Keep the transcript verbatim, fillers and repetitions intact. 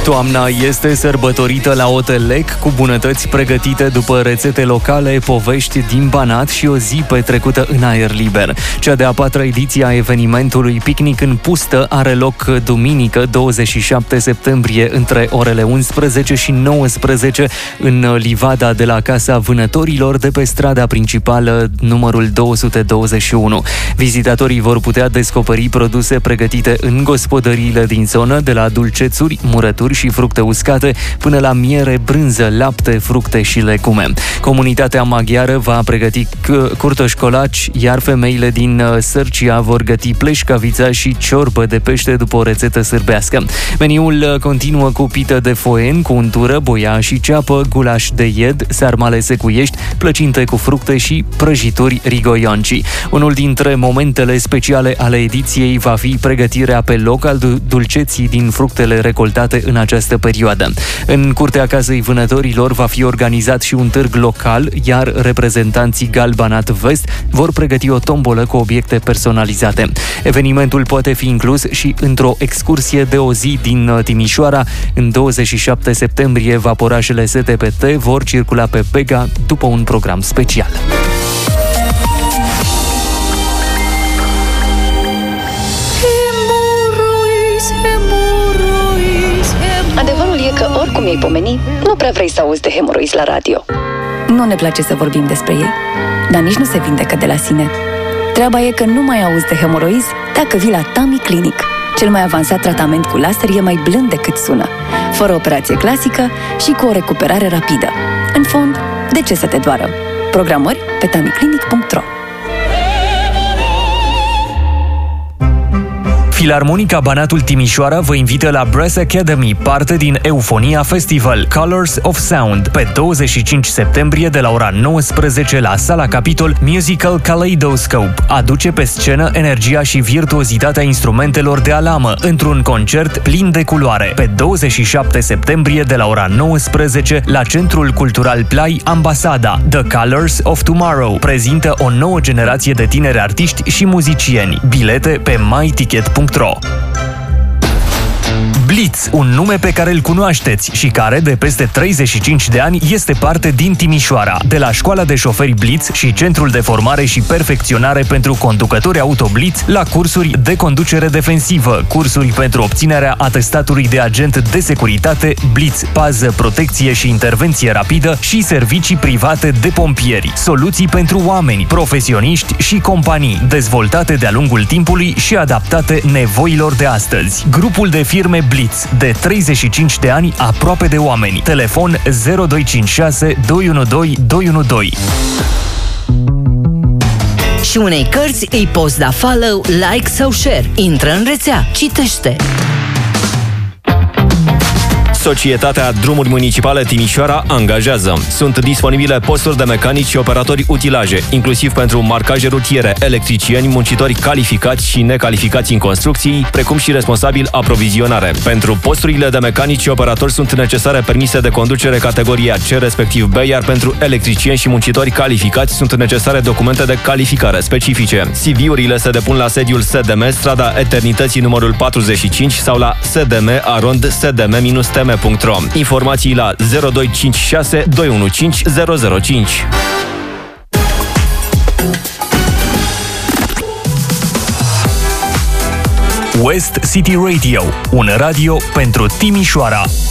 Toamna este sărbătorită la Otelec cu bunătăți pregătite după rețete locale, povești din Banat și o zi petrecută în aer liber. Cea de-a patra ediție a evenimentului Picnic în Pustă are loc duminică, douăzeci și șapte septembrie, între orele unsprezece și nouăsprezece în livada de la Casa Vânătorilor de pe strada principală numărul două sute douăzeci și unu. Vizitatorii vor putea descoperi produse pregătite în gospodăriile din zonă, de la dulcețuri, murături și fructe uscate, până la miere, brânză, lapte, fructe și legume. Comunitatea maghiară va pregăti curtoșcolaci, iar femeile din Sărcia vor găti pleșcavița și ciorbă de pește după o rețetă sârbească. Meniul continuă cu pită de foien, cu untură, boia și ceapă, gulaș de ied, sarmale secuiești, plăcinte cu fructe și prăjituri rigoionci. Unul dintre momentele speciale ale ediției va fi pregătirea pe loc al dulceții din fructele recoltate în această perioadă. În curtea Casei Vânătorilor va fi organizat și un târg local, iar reprezentanții Gal Banat Vest vor pregăti o tombolă cu obiecte personalizate. Evenimentul poate fi inclus și într-o excursie de o zi din Timișoara. În douăzeci și șapte septembrie, vaporașele S T P T vor circula pe Bega după un program special. Adevărul e că oricum ei pomeni, nu prea vrei să auzi de hemoroizi la radio. Nu ne place să vorbim despre ei, dar nici nu se vindecă de la sine. Treaba e că nu mai auzi de hemoroizi dacă vii la Tami Clinic. Cel mai avansat tratament cu laser e mai blând decât sună, fără operație clasică și cu o recuperare rapidă. În fond, de ce să te doară? Programări pe tamiclinic punct ro. Filarmonica Banatul Timișoara vă invită la Brass Academy, parte din Eufonia Festival Colors of Sound, pe douăzeci și cinci septembrie de la ora nouăsprezece la Sala Capitol. Musical Kaleidoscope aduce pe scenă energia și virtuozitatea instrumentelor de alamă într-un concert plin de culoare. Pe douăzeci și șapte septembrie de la ora nouăsprezece la Centrul Cultural Play Ambasada. The Colors of Tomorrow prezintă o nouă generație de tineri artiști și muzicieni. Bilete pe my ticket punct ro. Blitz, un nume pe care îl cunoașteți și care, de peste treizeci și cinci de ani, este parte din Timișoara. De la Școala de Șoferi Blitz și Centrul de Formare și Perfecționare pentru Conducători Auto Blitz, la cursuri de conducere defensivă, cursuri pentru obținerea atestatului de agent de securitate, Blitz, pază, protecție și intervenție rapidă și servicii private de pompieri. Soluții pentru oameni, profesioniști și companii, dezvoltate de-a lungul timpului și adaptate nevoilor de astăzi. Grupul de firme Blitz, de treizeci și cinci de ani, aproape de oameni. Telefon zero doi cinci șase doi unu doi doi unu doi. Și unei cărți îi poți da follow, like sau share. Intră în rețea, citește. Societatea Drumuri Municipale Timișoara angajează. Sunt disponibile posturi de mecanici și operatori utilaje, inclusiv pentru marcaje rutiere, electricieni, muncitori calificați și necalificați în construcții, precum și responsabil aprovizionare. Pentru posturile de mecanici și operatori sunt necesare permise de conducere categoria C, respectiv B, iar pentru electricieni și muncitori calificați sunt necesare documente de calificare specifice. C V-urile se depun la sediul S D M, strada Eternității numărul patruzeci și cinci sau la sdm arond sdm t m punct ro. Informații la zero doi cinci șase doi unu cinci zero zero cinci. West City Radio, un radio pentru Timișoara.